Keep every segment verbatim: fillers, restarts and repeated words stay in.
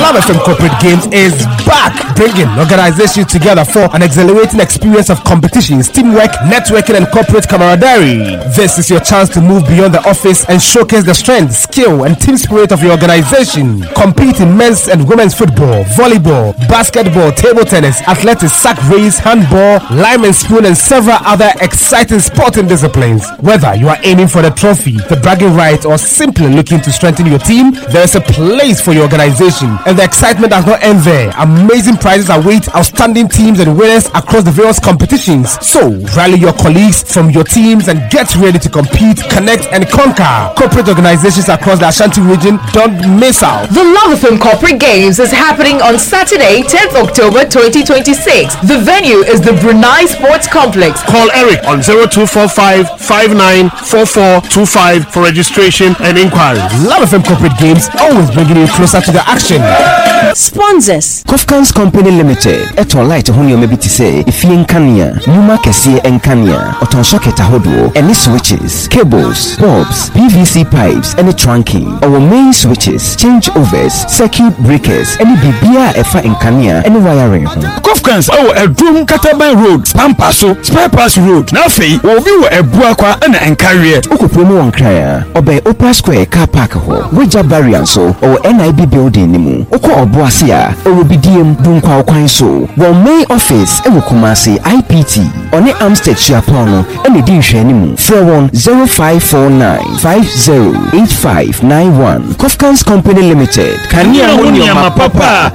Love F M Corporate Games is back, bringing organizations together for an exhilarating experience of competitions, teamwork, networking, and corporate camaraderie. This is your chance to move beyond the office and showcase the strength, skill, and team spirit of your organization. Compete in men's and women's football, volleyball, basketball, table tennis, athletics, sack race, handball, lime and spoon, and several other exciting sporting disciplines. Whether you are aiming for the trophy, the bragging rights, or simply looking to strengthen your team, there is a place for your organization. And the excitement does not end there. Amazing prizes await outstanding teams and winners across the various competitions. So, rally your colleagues from your teams and get ready to compete, connect, and conquer. Corporate organizations across the Ashanti region, don't miss out. The Love F M Corporate Games is happening on Saturday, tenth October twenty twenty-six. The venue is the Brunei Sports Complex. Call Eric on zero two four five, five nine four four two five for registration and inquiries. Love F M Corporate Games, always bringing you closer to the action. Sponsors Kofkans Company Limited. Eto light honey maybe to say if you Kenya, Numa Kessie and Kenya, Oton socket ahodo, any switches, cables, bulbs, P V C pipes, any trunking, our main switches, changeovers, circuit breakers, any bibia efa in Kenya, any wiring. Kofkans our a broom Kataban Road, Pampaso, Spare Pass Road, Nafi, or view a Buakwa and an carrier. Okupomo and Kraya, Obey Opera Square car park ho, Waja Barrianso, or N I B building Nimu, Oko Obuasia, or B D M Bunkwa Kwanso, while main office, Ewokumasi I P T, on the Amstead Chiapono, and the Din Shenimu, four one zero five four nine five zero eight five nine one. Kofkans Company Limited. Kanya Munyama Papa,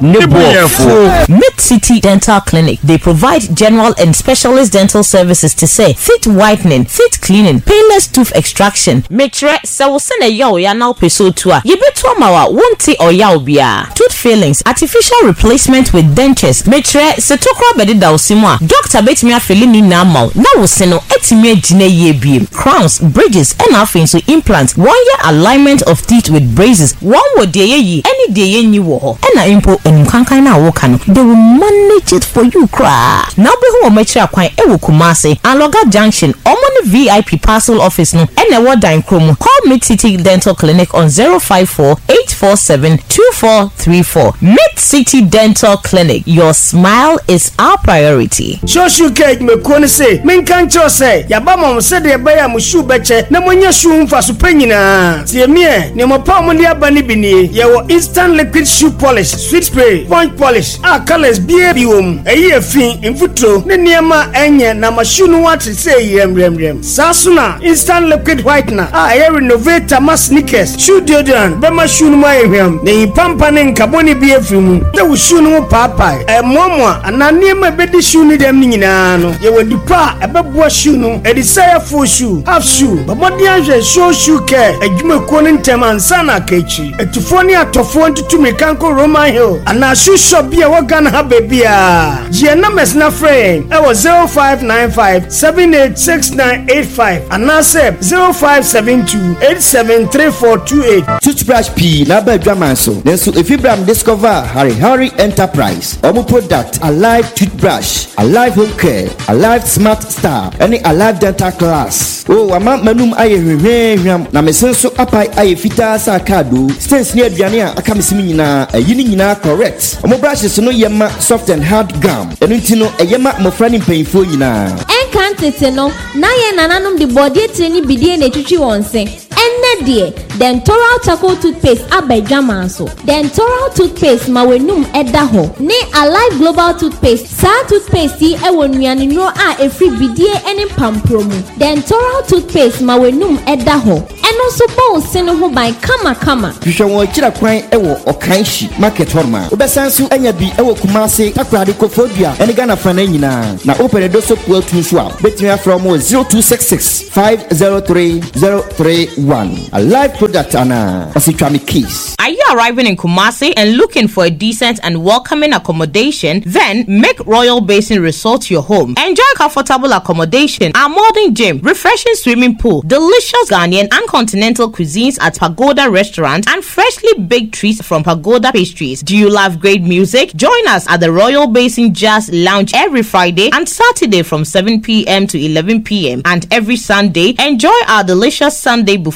Nebo Mid City Dental Clinic. They provide general and specialist dental services to say teeth whitening, teeth cleaning, painless tooth extraction. Make sure so send a yaw ya now peso tour. You better mawa won't tea or yaw bia. Tooth fillings, artificial replacement with dentures. Make sure se tokra bedi da usimwa. Doctor bet me a feeling ni now. Now seno etime jine ye beam. Crowns, bridges, and nothing so implants. One year alignment of teeth with braces. One word day ye any day ye new war. And I impo and kankana wokano. They will manage it for you cry. Now be who make sure quite ewo kumase and Loga Junction. Omoni V I P parcel office no. And a word dine chromo. Call Mid City Dental Clinic on zero five four eight four seven two four three four. Mid City Dental Clinic. Your smile is our priority. Shoshu cake me kone say, men kan cho say, ya ba mo se de ba ya mo shu beche, na mo nya shu mfa so panyina. Tie me, ne mo pa mo ndi aba ni bi ni. Ye wo instant liquid shoe polish, sweet spray, sponge polish. Ah colors bie bi wom. Eyi efin, infutro, ne niema enye na ma shu no wat say yem rem rem. Sasuna instant liquid whitener. Ah ye renovate ma sneakers, shoe deodorant, be ma shu no ma ehwem. Ne pampa ne nkaboni bi efimu. Na wo shu no papa. E momo ana niema be di shu ni dem nyina no. Ye wo dipa e be bo shu no. E di say full shoe, half shoe. But body anje show shoe care. Adwuma ko ne ntem ansa na kachi. Etufo ni atofo ntutu mekanko Roman Hill. Ana shoe shop bia wo Ghana ha bebia. Je na mesna friend. E was zero five nine five seven eight six nine eight five. Ana se zero five seven two eight seven three four two eight. Toothbrush P na ba dwaman so. Then so if you bram discover Harry Harry Enterprise. Omo product Alive toothbrush, Alive home care, Alive smart star, any Alive dental class. Oh, ama manum aye hwehwehwam na mesen so apai aye fita sa kado. Stance near aduane a aka mesimi nyina ayini nyina correct. Omo brushes no yema soft and hard gum. Enu nti no eyema mofra ni mpanyfo nyina. Enkantete no na ye nananum de body treni bidie na twitwi wonse. Enne de Dentoral Charcoal Toothpaste abedwaman so. Dentoral Toothpaste ma wenum eda ho. Ne Alive Global Toothpaste sa toothpaste yi ewo nuane no a efri bidie ene pampromu. Dentoral Toothpaste ma wenum eda ho. Eno so bo sin ho ban kama kama. Hwehwe won kira kwan ewo Okanshi market horma. Obesansu enya bi ewo Kumase takrade Kofodua ene Ghana fana nyina. Na opere do so po atu so a. Betimi from zero two six six five zero three zero three one. A live product ana ositwami keys. Are you arriving in Kumasi and looking for a decent and welcoming accommodation? Then make Royal Basin Resort your home. Enjoy comfortable accommodation, a modern gym, refreshing swimming pool, delicious Ghanaian and continental cuisines at Pagoda Restaurant, and freshly baked treats from Pagoda Pastries. Do you love great music? Join us at the Royal Basin Jazz Lounge every Friday and Saturday from seven p.m. to eleven p.m. and every Sunday enjoy our delicious Sunday buffet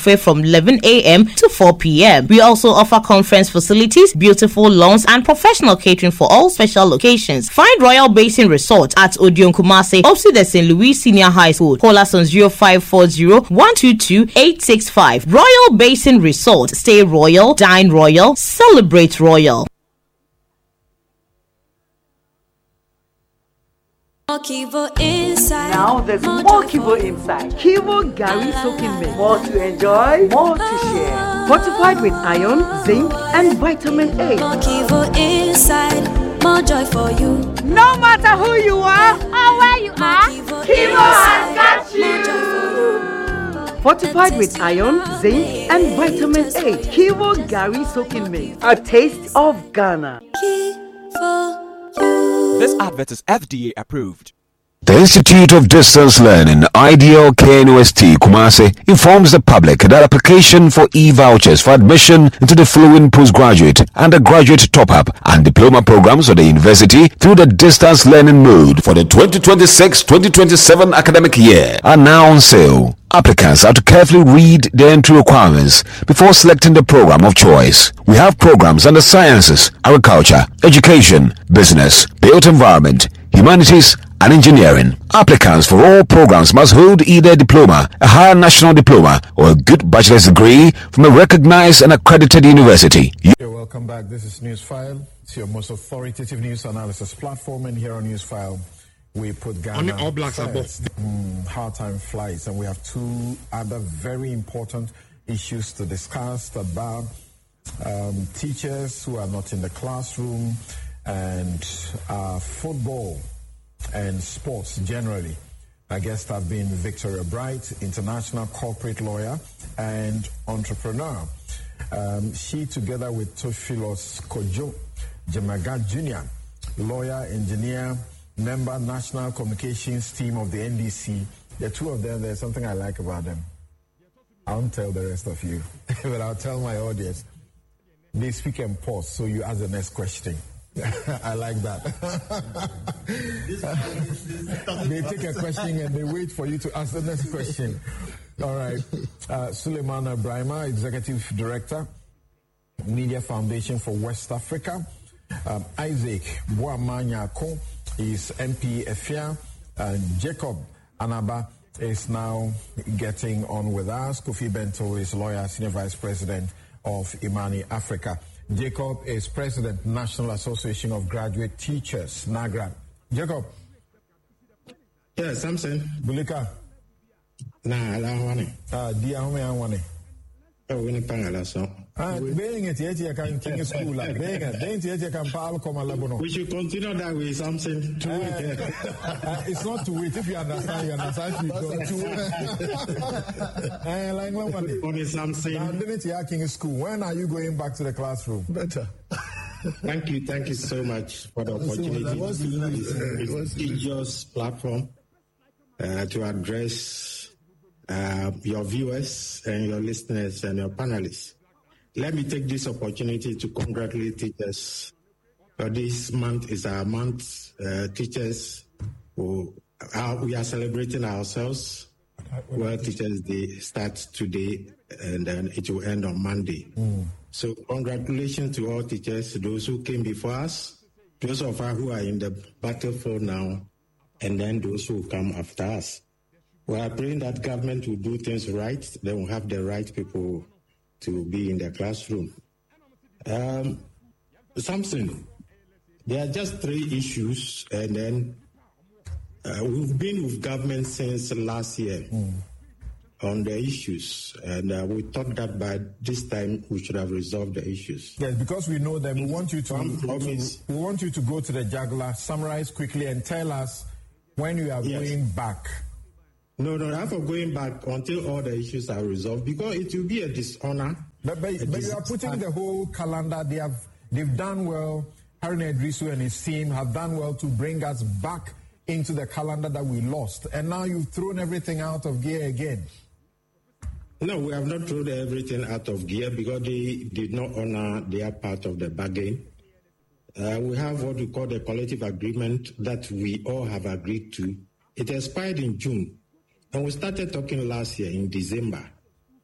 buffet from eleven a.m. to four p.m. We also offer conference facilities, beautiful lawns, and professional catering for all special occasions. Find Royal Basin Resort at Odion Kumasi, opposite the Saint Louis Senior High School. Call us on zero five four zero, one two two, eight six five. Royal Basin Resort. Stay royal, dine royal, celebrate royal. Kivo inside. Now there's more, more Kivo inside. Kivo Gary soaking milk. More to enjoy, more to share. Fortified with iron, zinc, and vitamin A. More Kivo inside. More joy for you. No matter who you are or where you are, Kivo, Kivo has got you. Fortified with iron, zinc, and vitamin A. Kivo Gary soaking milk. A taste of Ghana. Kivo. This advert is F D A approved. The Institute of Distance Learning, Ideal K N U S T Kumasi, informs the public that application for e-vouchers for admission into the following postgraduate, undergraduate top-up and diploma programs of the university through the distance learning mode for the twenty twenty-six twenty twenty-seven academic year are now on sale. Applicants have to carefully read the entry requirements before selecting the program of choice. We have programs under sciences, agriculture, education, business, built environment, humanities, and engineering. Applicants for all programs must hold either a diploma, a higher national diploma, or a good bachelor's degree from a recognized and accredited university. Hey, welcome back. This is Newsfile. It's your most authoritative news analysis platform, and here on Newsfile, we put Ghana all blacks are both. Mm, hard-time flights, and we have two other very important issues to discuss about um, teachers who are not in the classroom and uh, football and sports generally. Our guests have been Victoria Bright, international corporate lawyer and entrepreneur. Um, she, together with Toshilos Kojo Jemaga Junior, lawyer, engineer, member, national communications team of the N D C. The two of them, there's something I like about them. I won't tell the rest of you, but I'll tell my audience. They speak and pause, so you ask the next question. I like that. They take a question and they wait for you to ask the next question. All right. Uh, Suleiman Ibrahima, Executive Director, Media Foundation for West Africa. Um, Isaac Boamanyako is M P Efia. And Jacob Anaba is now getting on with us. Kofi Bento is lawyer, Senior Vice President of Imani Africa. Jacob is President, National Association of Graduate Teachers, NAGRA. Jacob. Yes, Samson. Bulika. Nah, I don't want it. Ah, dia home I want it. Oh, we need pangala so. Ah, being it yet you can king school like being it. Then yet you can pal come alabono. We should continue that way, Samson. To wait. Uh, it's not to wait. If you understand, you understand. You go to wait. Eh, like no money. On Samson. Now, didn't you king school? When are you going back to the classroom? Better. Thank you, thank you so much for the opportunity. It was Teachers platform uh, to address uh, your viewers and your listeners and your panelists. Let me take this opportunity to congratulate teachers. Uh, this month is our month. Uh, teachers, who are, we are celebrating ourselves. World Teachers Day starts today and then it will end on Monday. Mm. So congratulations to all teachers, those who came before us, those of us who are in the battlefield now, and then those who come after us. We are praying that government will do things right, then we'll have the right people to be in the classroom. Um, Samson, there are just three issues, and then uh, we've been with government since last year mm. on the issues, and uh, we thought that by this time we should have resolved the issues. Yes, because we know them. We want you to, to we want you to go to the jugular, summarize quickly, and tell us when you are yes. going back. No, no, not for going back until all the issues are resolved, because it will be a dishonor. But, but, but you are putting the whole calendar. They have they've done well. Harun Edrisu and his team have done well to bring us back into the calendar that we lost, and now you've thrown everything out of gear again. No, we have not thrown everything out of gear because they did not honor their part of the bargain. Uh, we have what we call the collective agreement that we all have agreed to. It expired in June, and we started talking last year in December.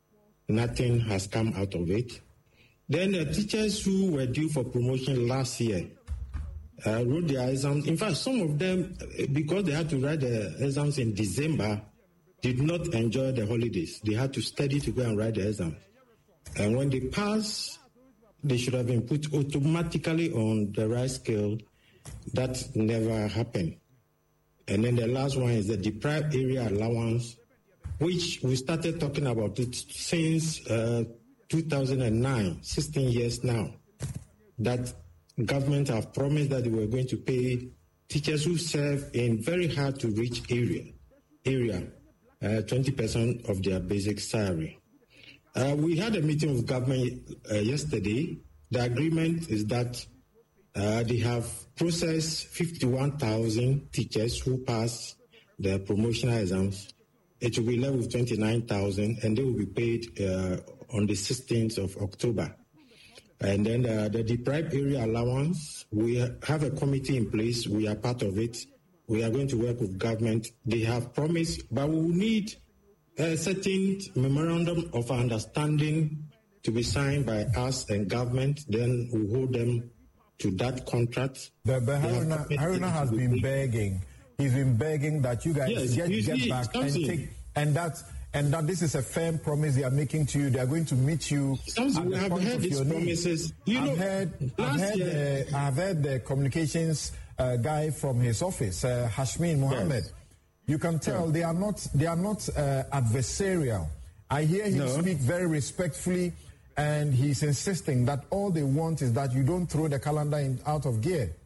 Nothing has come out of it. Then the teachers who were due for promotion last year uh, wrote their exams. In fact, some of them, because they had to write the exams in December, did not enjoy the holidays. They had to study to go and write the exams. And when they passed, they should have been put automatically on the right scale. That never happened. And then the last one is the deprived area allowance, which we started talking about it since uh, two thousand nine, sixteen years now, that government have promised that they were going to pay teachers who serve in very hard to reach area, area uh, twenty percent of their basic salary. Uh, we had a meeting with government uh, yesterday. The agreement is that uh, they have processed fifty-one thousand teachers who passed the promotional exams. It will be left with twenty-nine thousand, and they will be paid uh, on the sixteenth of October. And then uh, the deprived area allowance, we have a committee in place. We are part of it. We are going to work with government. They have promised, but we will need a certain memorandum of understanding to be signed by us and government. Then we hold them to that contract. But, but Haruna, Haruna has been begging. He's been begging that you guys yes, get, you get see, back and take, and that and that this is a firm promise they are making to you. They are going to meet you. Something we have heard these promises. You I've know, heard, I've heard, year, uh, I've heard the communications uh, guy from his office, uh, Hashmin Mohammed. Yes. You can tell yeah. they are not they are not uh, adversarial. I hear him no. speak very respectfully, and he's insisting that all they want is that you don't throw the calendar in, out of gear.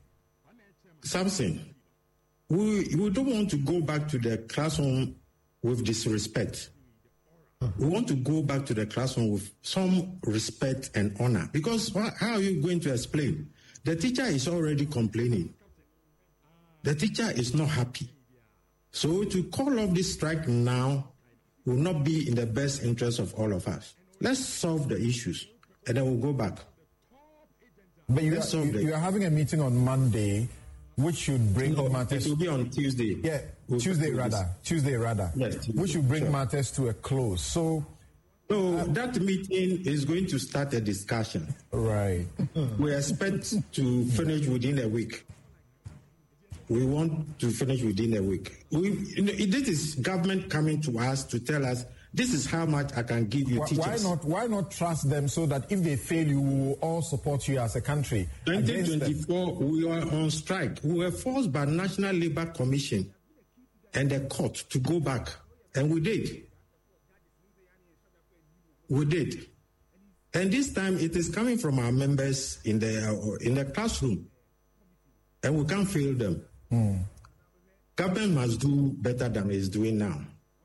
Something. We, we don't want to go back to the classroom with disrespect. We want to go back to the classroom with some respect and honor. Because how are you going to explain? The teacher is already complaining. The teacher is not happy. So to call off this strike now will not be in the best interest of all of us. Let's solve the issues and then we'll go back. But you, are, you, you are having a meeting on Monday, which should bring no, matters. It will be on Tuesday. Yeah, we'll Tuesday rather. Tuesday rather. Yes, Tuesday. Which should bring sure. matters to a close. So, so uh, that meeting is going to start a discussion. Right. We expect to finish within a week. We want to finish within a week. We, you know, this is government coming to us to tell us this is how much I can give you why, teachers. Why not? Why not trust them so that if they fail, you will all support you as a country? twenty twenty-four, we were on strike. We were forced by National Labour Commission and the court to go back, and we did. We did, and this time it is coming from our members in the uh, in the classroom, and we can't fail them. Mm. Government must do better than it's doing now.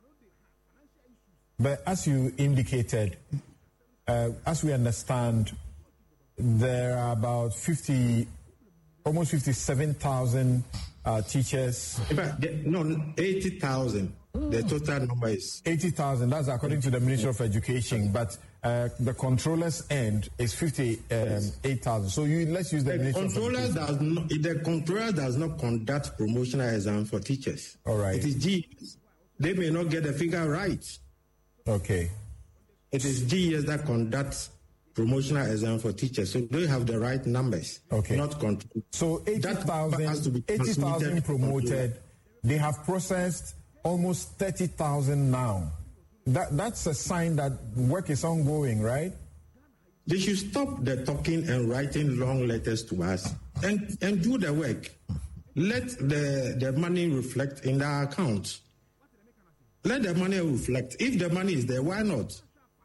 But as you indicated, uh, as we understand, there are about fifty, almost fifty-seven thousand uh, teachers. The, no, eighty thousand. The total number is eighty thousand. That's according to the Ministry of Education. But uh, the controller's end is fifty-eight thousand. So you let's use the, the Ministry controller of does not. The controller does not conduct promotional exams for teachers. All right. It is G E S. They may not get the figure right. Okay. It is G E S that conducts promotional exam for teachers, so they have the right numbers. Okay. Not control. So eighty thousand, eighty thousand promoted. They have processed almost thirty thousand now. That that's a sign that work is ongoing, right? They should stop the talking and writing long letters to us and and do the work. Let the the money reflect in our accounts. Let the money reflect. If the money is there, why not?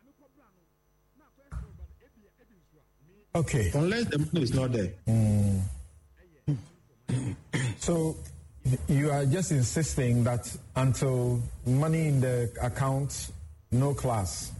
Okay. Unless the money is not there. Mm. So you are just insisting that until money in the account, no class.